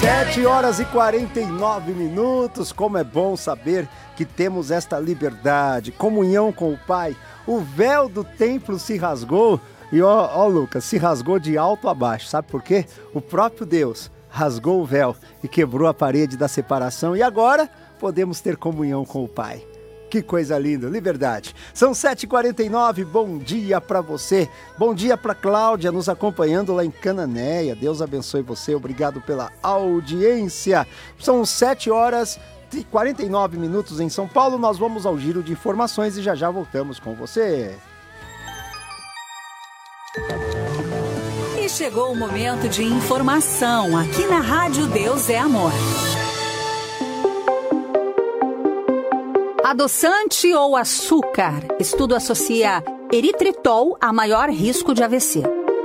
7h49. Como é bom saber que temos esta liberdade, comunhão com o Pai. O véu do templo se rasgou e ó Lucas, se rasgou de alto a baixo. Sabe por quê? O próprio Deus rasgou o véu e quebrou a parede da separação e agora podemos ter comunhão com o Pai. Que coisa linda, liberdade. São 7h49, bom dia para você. Bom dia para Cláudia, nos acompanhando lá em Cananéia. Deus abençoe você, obrigado pela audiência. São 7h49 em São Paulo. Nós vamos ao giro de informações e já já voltamos com você. E chegou o momento de informação aqui na Rádio Deus é Amor. Adoçante ou açúcar? Estudo associa eritritol a maior risco de AVC.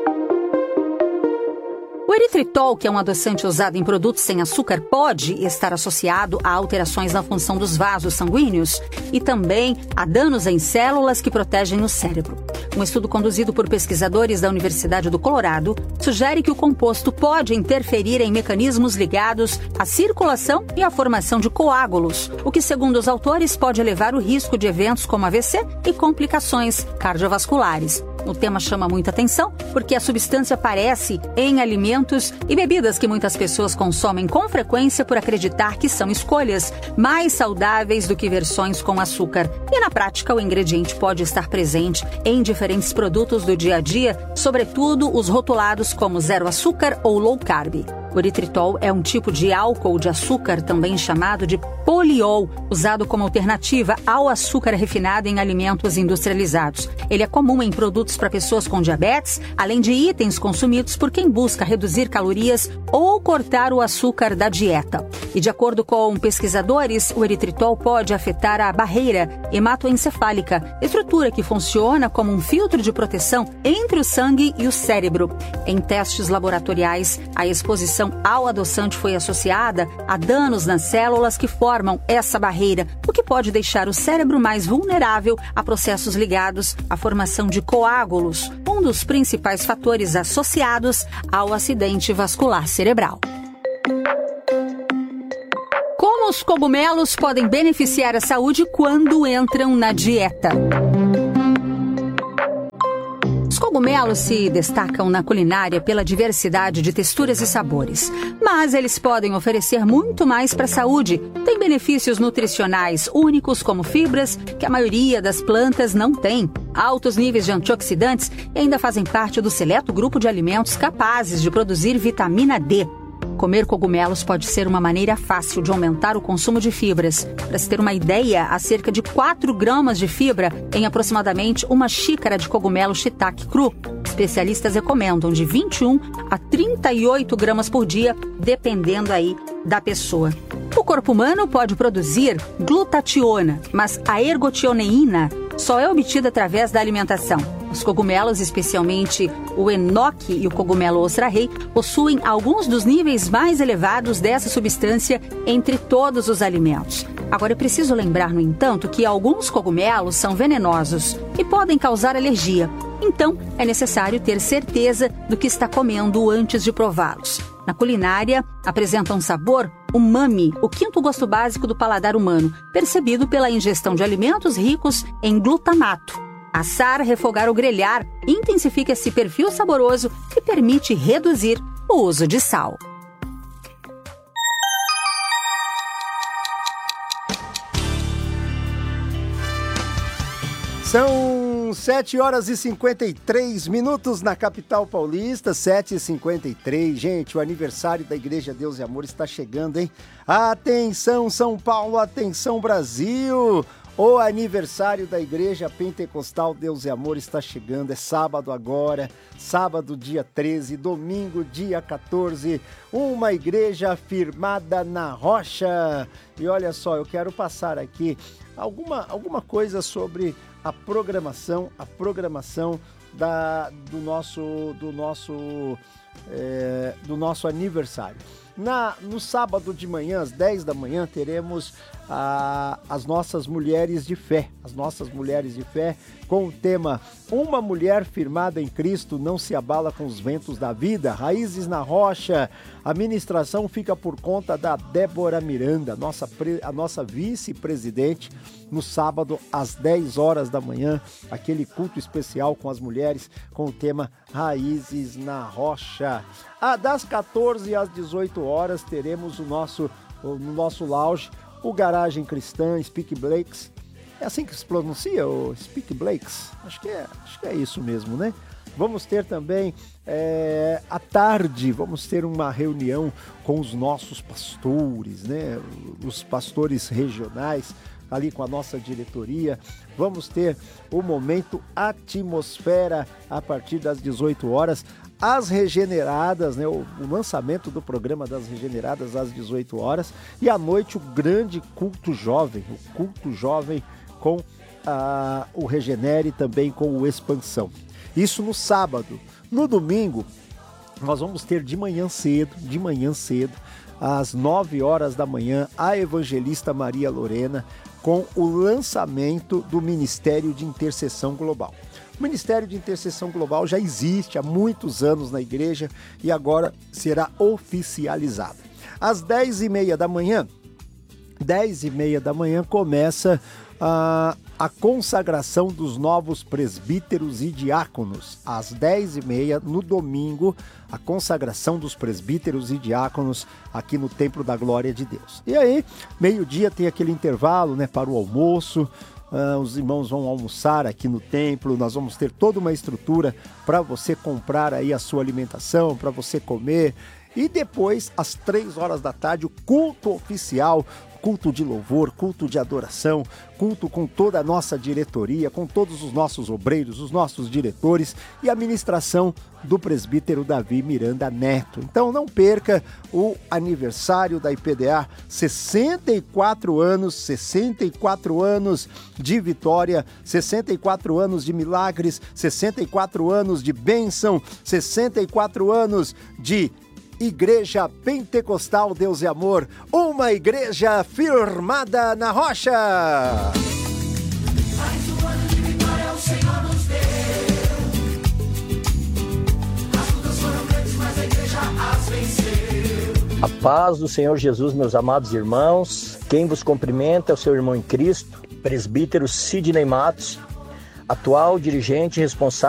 O eritritol, que é um adoçante usado em produtos sem açúcar, pode estar associado a alterações na função dos vasos sanguíneos e também a danos em células que protegem o cérebro. Um estudo conduzido por pesquisadores da Universidade do Colorado sugere que o composto pode interferir em mecanismos ligados à circulação e à formação de coágulos, o que, segundo os autores, pode elevar o risco de eventos como AVC e complicações cardiovasculares. O tema chama muita atenção porque a substância aparece em alimentos e bebidas que muitas pessoas consomem com frequência por acreditar que são escolhas mais saudáveis do que versões com açúcar. E na prática, o ingrediente pode estar presente em diferentes produtos do dia a dia, sobretudo os rotulados como zero açúcar ou low carb. O eritritol é um tipo de álcool de açúcar, também chamado de poliol, usado como alternativa ao açúcar refinado em alimentos industrializados. Ele é comum em produtos para pessoas com diabetes, além de itens consumidos por quem busca reduzir calorias ou cortar o açúcar da dieta. E de acordo com pesquisadores, o eritritol pode afetar a barreira hematoencefálica, estrutura que funciona como um filtro de proteção entre o sangue e o cérebro. Em testes laboratoriais, a exposição ao adoçante foi associada a danos nas células que formam essa barreira, o que pode deixar o cérebro mais vulnerável a processos ligados à formação de coágulos, um dos principais fatores associados ao acidente vascular cerebral. Como os cogumelos podem beneficiar a saúde quando entram na dieta? Os cogumelos se destacam na culinária pela diversidade de texturas e sabores, mas eles podem oferecer muito mais para a saúde. Tem benefícios nutricionais únicos, como fibras, que a maioria das plantas não tem, altos níveis de antioxidantes e ainda fazem parte do seleto grupo de alimentos capazes de produzir vitamina D. Comer cogumelos pode ser uma maneira fácil de aumentar o consumo de fibras. Para se ter uma ideia, há cerca de 4 gramas de fibra em aproximadamente uma xícara de cogumelo shiitake cru. Especialistas recomendam de 21 a 38 gramas por dia, dependendo aí da pessoa. O corpo humano pode produzir glutationa, mas a ergotioneína só é obtida através da alimentação. Os cogumelos, especialmente o enoque e o cogumelo ostra-rei, possuem alguns dos níveis mais elevados dessa substância entre todos os alimentos. Agora, é preciso lembrar, no entanto, que alguns cogumelos são venenosos e podem causar alergia. Então, é necessário ter certeza do que está comendo antes de prová-los. Na culinária, apresentam um sabor umami, o quinto gosto básico do paladar humano, percebido pela ingestão de alimentos ricos em glutamato. Assar, refogar ou grelhar intensifica esse perfil saboroso e permite reduzir o uso de sal. São 7h53 na capital paulista, 7h53. Gente, o aniversário da Igreja Deus e Amor está chegando, hein? Atenção, São Paulo, atenção, Brasil! O aniversário da Igreja Pentecostal Deus e Amor está chegando, é sábado agora, sábado dia 13, domingo dia 14, uma igreja firmada na rocha. E olha só, eu quero passar aqui alguma coisa sobre a programação do nosso aniversário. No sábado de manhã, às 10 da manhã, teremos as nossas mulheres de fé. As nossas mulheres de fé com o tema Uma mulher firmada em Cristo não se abala com os ventos da vida. Raízes na rocha. A ministração fica por conta da Débora Miranda, a nossa vice-presidente, no sábado às 10 horas da manhã, aquele culto especial com as mulheres com o tema Raízes na Rocha. Das 14 às 18 horas teremos no nosso lounge o Garagem Cristã, Speak Blakes. É assim que se pronuncia, o Speak Blakes? Acho que é isso mesmo, né? Vamos ter também, à tarde, vamos ter uma reunião com os nossos pastores, né? Os pastores regionais, ali com a nossa diretoria. Vamos ter o momento Atmosfera a partir das 18 horas. As Regeneradas, né? O lançamento do programa das Regeneradas às 18 horas. E à noite o grande culto jovem, com o Regenere, também com o Expansão. Isso no sábado. No domingo, nós vamos ter de manhã cedo, às 9 horas da manhã, a evangelista Maria Lorena, com o lançamento do Ministério de Intercessão Global. O Ministério de Intercessão Global já existe há muitos anos na igreja e agora será oficializado. Às 10h30 da manhã começa a consagração dos novos presbíteros e diáconos. Às 10h30, no domingo, a consagração dos presbíteros e diáconos aqui no Templo da Glória de Deus. E aí, meio-dia tem aquele intervalo, né, para o almoço. Os irmãos vão almoçar aqui no templo, nós vamos ter toda uma estrutura para você comprar aí a sua alimentação, para você comer. E depois, às 3 horas da tarde, o culto oficial, culto de louvor, culto de adoração, culto com toda a nossa diretoria, com todos os nossos obreiros, os nossos diretores e a ministração do presbítero Davi Miranda Neto. Então não perca o aniversário da IPDA, 64 anos de vitória, 64 anos de milagres, 64 anos de bênção, 64 anos de Igreja Pentecostal Deus e Amor, uma igreja firmada na rocha. Mais um ano de vitória o Senhor nos deu. As lutas foram grandes, mas a igreja as venceu. A paz do Senhor Jesus, meus amados irmãos. Quem vos cumprimenta é o seu irmão em Cristo, presbítero Sidney Matos, atual dirigente responsável